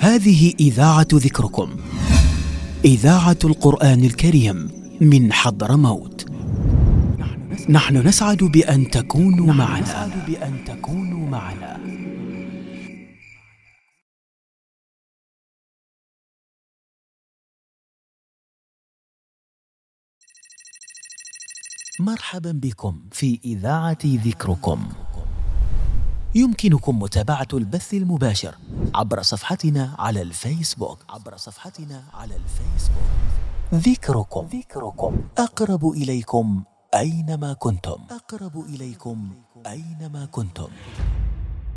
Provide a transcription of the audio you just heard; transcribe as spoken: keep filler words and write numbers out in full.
هذه إذاعة ذكركم، إذاعة القرآن الكريم من حضرموت. نحن نسعد بأن تكونوا معنا. بأن تكونوا معنا. مرحبا بكم في إذاعة ذكركم. يمكنكم متابعة البث المباشر عبر صفحتنا على الفيسبوك عبر صفحتنا على الفيسبوك ذكركم. ذكركم أقرب إليكم أينما كنتم. أقرب إليكم أينما كنتم.